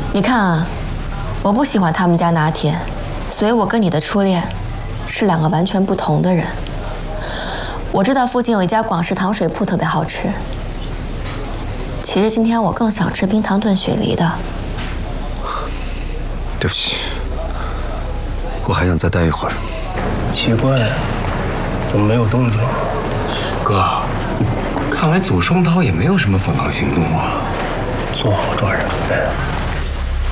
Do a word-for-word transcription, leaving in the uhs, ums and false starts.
你看啊，我不喜欢他们家拿铁，所以我跟你的初恋是两个完全不同的人。我知道附近有一家广式糖水铺特别好吃，其实今天我更想吃冰糖炖雪梨的。 对不起，我还想再待一会儿。 奇怪，怎么没有动静？ 哥，看来左双刀也没有什么反抗行动啊。 做好抓人准备。